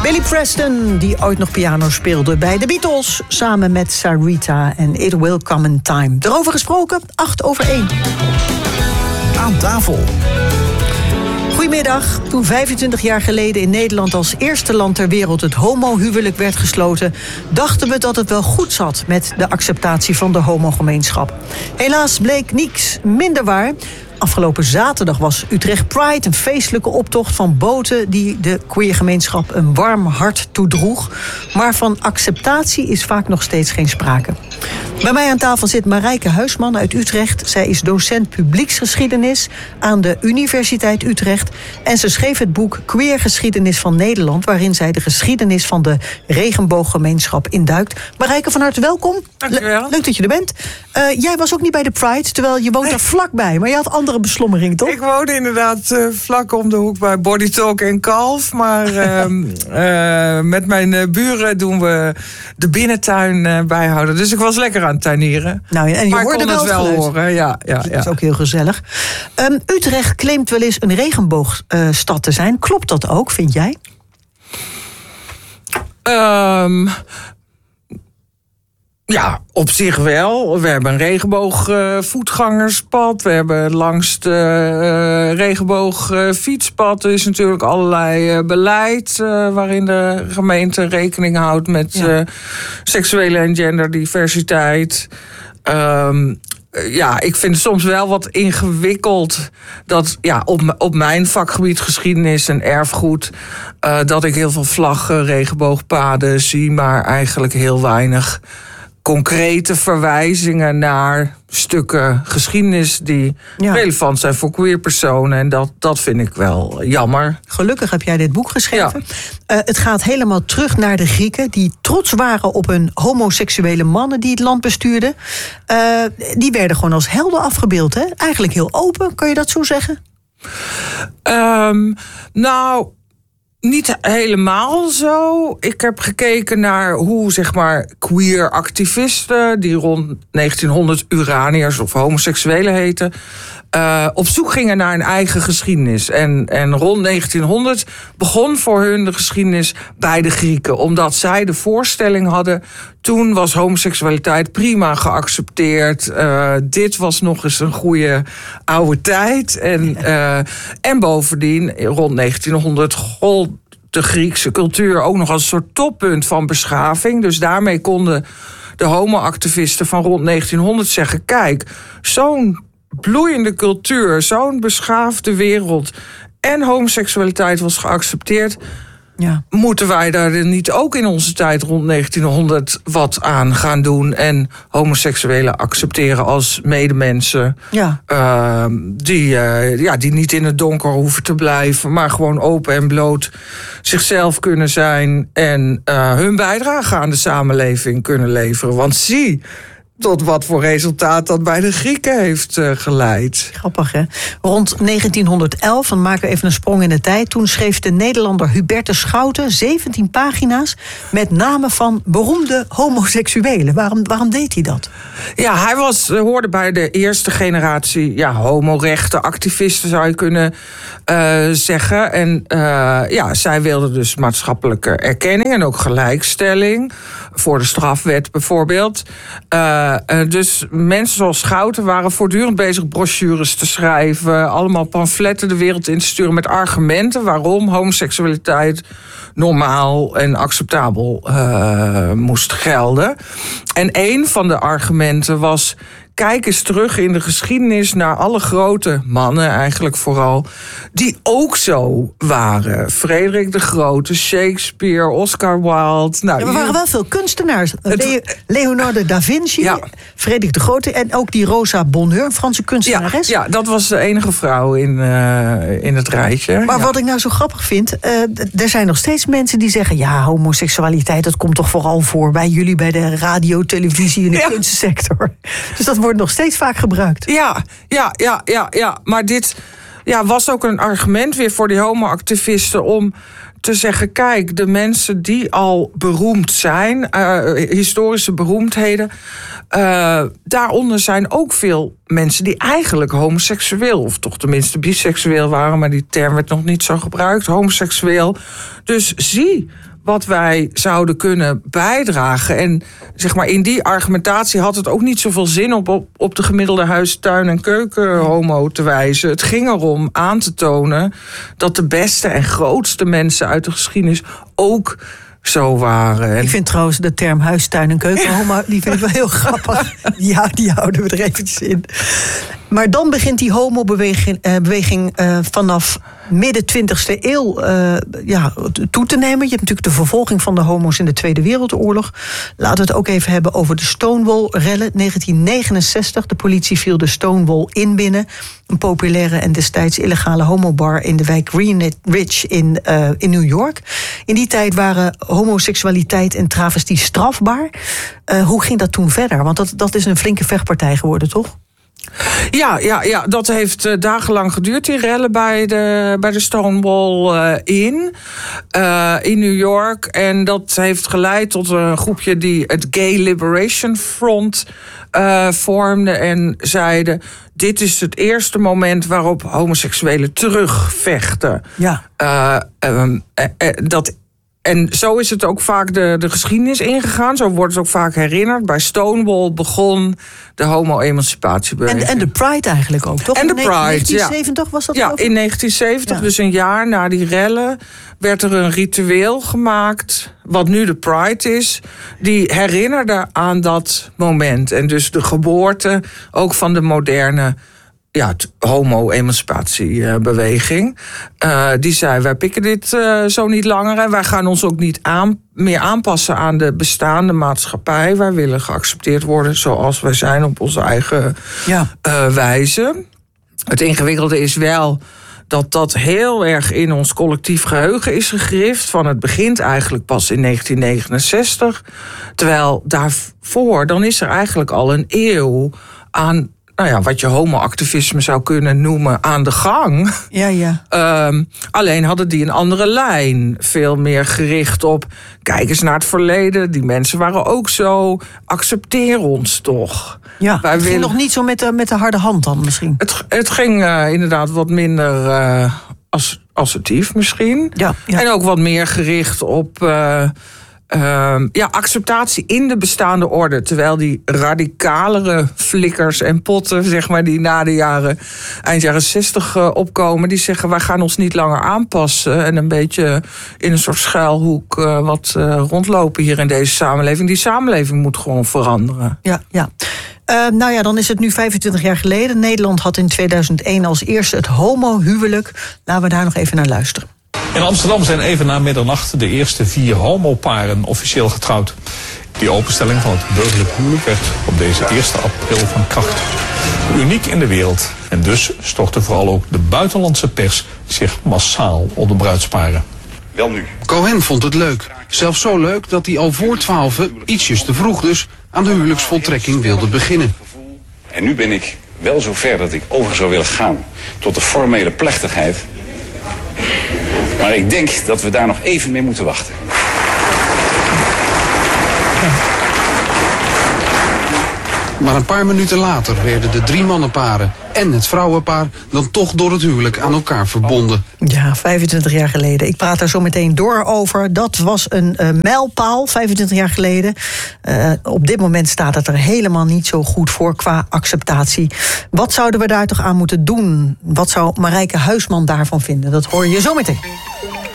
Billy Preston, die ooit nog piano speelde bij de Beatles, samen met Sarita en It Will Come in Time. Erover gesproken, 1:08. Aan tafel. Goedemiddag. Toen 25 jaar geleden in Nederland als eerste land ter wereld het homohuwelijk werd gesloten, dachten we dat het wel goed zat met de acceptatie van de homogemeenschap. Helaas bleek niets minder waar. Afgelopen zaterdag was Utrecht Pride, een feestelijke optocht van boten die de queergemeenschap een warm hart toedroeg. Maar van acceptatie is vaak nog steeds geen sprake. Bij mij aan tafel zit Marijke Huisman uit Utrecht. Zij is docent publieksgeschiedenis aan de Universiteit Utrecht. En ze schreef het boek Queergeschiedenis van Nederland, waarin zij de geschiedenis van de regenbooggemeenschap induikt. Marijke, van harte welkom. Dankjewel. Leuk dat je er bent. Jij was ook niet bij de Pride, terwijl je woont daar vlakbij. Maar je had andere beslommering, toch? Ik woonde inderdaad vlak om de hoek bij Body Talk en Kalf. Maar met mijn buren doen we de binnentuin bijhouden. Dus ik was lekker aan het tuinieren. Nou, en je maar hoorde ik kon het wel horen. Ja. Dat is ook heel gezellig. Utrecht claimt wel eens een regenboogstad te zijn. Klopt dat ook, vind jij? Ja, op zich wel. We hebben een regenboogvoetgangerspad. We hebben langs de regenboogfietspad. Er is natuurlijk allerlei beleid waarin de gemeente rekening houdt met seksuele en genderdiversiteit. Ik vind het soms wel wat ingewikkeld dat op mijn vakgebied geschiedenis en erfgoed dat ik heel veel vlaggen, regenboogpaden zie, maar eigenlijk heel weinig concrete verwijzingen naar stukken geschiedenis die relevant zijn voor queerpersonen. En dat vind ik wel jammer. Gelukkig heb jij dit boek geschreven. Ja. Het gaat helemaal terug naar de Grieken, die trots waren op hun homoseksuele mannen die het land bestuurden. Die werden gewoon als helden afgebeeld, hè? Eigenlijk heel open, kan je dat zo zeggen? Niet helemaal zo. Ik heb gekeken naar hoe, queer activisten, die rond 1900 Uraniërs of homoseksuelen heten, op zoek gingen naar een eigen geschiedenis. En rond 1900 begon voor hun de geschiedenis bij de Grieken. Omdat zij de voorstelling hadden, toen was homoseksualiteit prima geaccepteerd. Dit was nog eens een goede oude tijd. En bovendien, rond 1900 gold de Griekse cultuur ook nog als een soort toppunt van beschaving. Dus daarmee konden de homoactivisten van rond 1900 zeggen, kijk, zo'n bloeiende cultuur, zo'n beschaafde wereld en homoseksualiteit was geaccepteerd. Ja. Moeten wij daar niet ook in onze tijd rond 1900 wat aan gaan doen en homoseksuelen accepteren als medemensen? Ja. Die niet in het donker hoeven te blijven, maar gewoon open en bloot zichzelf kunnen zijn en hun bijdrage aan de samenleving kunnen leveren. Want zie tot wat voor resultaat dat bij de Grieken heeft geleid. Grappig, hè? Rond 1911, dan maken we even een sprong in de tijd, toen schreef de Nederlander Hubertus Schouten 17 pagina's met namen van beroemde homoseksuelen. Waarom deed hij dat? Ja, hij hoorde bij de eerste generatie homorechtenactivisten, zou je kunnen zeggen. En zij wilden dus maatschappelijke erkenning en ook gelijkstelling voor de strafwet bijvoorbeeld. Dus mensen zoals Schouten waren voortdurend bezig brochures te schrijven, allemaal pamfletten de wereld in te sturen met argumenten waarom homoseksualiteit normaal en acceptabel moest gelden. En een van de argumenten was, kijk eens terug in de geschiedenis naar alle grote mannen, eigenlijk vooral, die ook zo waren. Frederik de Grote, Shakespeare, Oscar Wilde. Er waren wel veel kunstenaars. Leonardo da Vinci, Frederik de Grote en ook die Rosa Bonheur, een Franse kunstenares. Ja, dat was de enige vrouw in het rijtje. Maar wat ik nou zo grappig vind, er zijn nog steeds mensen die zeggen, homoseksualiteit, dat komt toch vooral voor bij jullie bij de radio, televisie en de kunstsector. Dus dat wordt nog steeds vaak gebruikt. Ja. Maar dit was ook een argument weer voor die homoactivisten om te zeggen, kijk, de mensen die al beroemd zijn, historische beroemdheden, daaronder zijn ook veel mensen die eigenlijk homoseksueel, of toch tenminste biseksueel waren, maar die term werd nog niet zo gebruikt, homoseksueel. Dus zie wat wij zouden kunnen bijdragen. En zeg maar, in die argumentatie had het ook niet zoveel zin op de gemiddelde huis, tuin en keuken homo te wijzen. Het ging erom aan te tonen dat de beste en grootste mensen uit de geschiedenis ook zo waren. Ik vind trouwens de term huis, tuin en keuken homo, die vind ik wel heel grappig. Ja, die houden we er eventjes in. Maar dan begint die homobeweging vanaf midden 20e eeuw toe te nemen. Je hebt natuurlijk de vervolging van de homo's in de Tweede Wereldoorlog. Laten we het ook even hebben over de Stonewall-rellen. 1969, de politie viel de Stonewall Inn binnen. Een populaire en destijds illegale homobar in de wijk Greenwich in New York. In die tijd waren homoseksualiteit en travestie strafbaar. Hoe ging dat toen verder? Want dat is een flinke vechtpartij geworden, toch? Ja, dat heeft dagenlang geduurd, die rellen bij de Stonewall Inn in New York. En dat heeft geleid tot een groepje die het Gay Liberation Front vormde en zeiden: dit is het eerste moment waarop homoseksuelen terugvechten. Ja. En zo is het ook vaak de geschiedenis ingegaan. Zo wordt het ook vaak herinnerd. Bij Stonewall begon de homo-emancipatiebeweging. En de Pride eigenlijk ook, toch? En de Pride, 1970 was dat? Ja, in 1970, dus een jaar na die rellen, werd er een ritueel gemaakt, wat nu de Pride is, die herinnerde aan dat moment. En dus de geboorte ook van de moderne homo-emancipatiebeweging. Die zei: wij pikken dit zo niet langer en wij gaan ons ook niet meer aanpassen aan de bestaande maatschappij. Wij willen geaccepteerd worden zoals wij zijn op onze eigen wijze. Het ingewikkelde is wel dat heel erg in ons collectief geheugen is gegrift. Van het begint eigenlijk pas in 1969. Terwijl daarvoor, dan is er eigenlijk al een eeuw aan wat je homoactivisme zou kunnen noemen, aan de gang. Ja. Alleen hadden die een andere lijn. Veel meer gericht op, kijk eens naar het verleden. Die mensen waren ook zo. Accepteer ons toch. Ja, het ging nog niet zo met de harde hand dan misschien. Het ging inderdaad wat minder assertief misschien. Ja. En ook wat meer gericht op acceptatie in de bestaande orde. Terwijl die radicalere flikkers en potten, zeg maar, die na de eind jaren 60 opkomen, die zeggen: wij gaan ons niet langer aanpassen en een beetje in een soort schuilhoek rondlopen hier in deze samenleving. Die samenleving moet gewoon veranderen. Ja. Dan is het nu 25 jaar geleden. Nederland had in 2001 als eerste het homohuwelijk. Laten we daar nog even naar luisteren. In Amsterdam zijn even na middernacht de eerste 4 homoparen officieel getrouwd. Die openstelling van het burgerlijk huwelijk werd op deze 1 april van kracht. Uniek in de wereld. En dus stortte vooral ook de buitenlandse pers zich massaal op de bruidsparen. Wel nu. Cohen vond het leuk. Zelfs zo leuk dat hij al voor 12, ietsjes te vroeg dus, aan de huwelijksvoltrekking wilde beginnen. En nu ben ik wel zo ver dat ik over zou willen gaan tot de formele plechtigheid. Maar ik denk dat we daar nog even mee moeten wachten. Maar een paar minuten later werden de 3 mannenparen en het vrouwenpaar dan toch door het huwelijk aan elkaar verbonden. Ja, 25 jaar geleden. Ik praat daar zo meteen door over. Dat was een mijlpaal, 25 jaar geleden. Op dit moment staat het er helemaal niet zo goed voor qua acceptatie. Wat zouden we daar toch aan moeten doen? Wat zou Marijke Huisman daarvan vinden? Dat hoor je zo meteen.